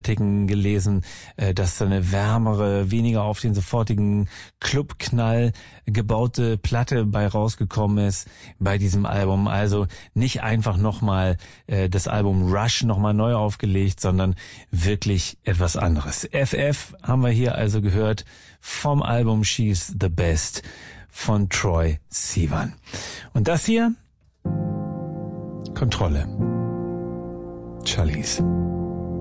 Statistiken gelesen, dass da eine wärmere, weniger auf den sofortigen Clubknall gebaute Platte bei rausgekommen ist bei diesem Album. Also nicht einfach nochmal das Album Rush nochmal neu aufgelegt, sondern wirklich etwas anderes. FF haben wir hier also gehört vom Album She's the Best von Troye Sivan. Und das hier? Kontrolle. Charlize.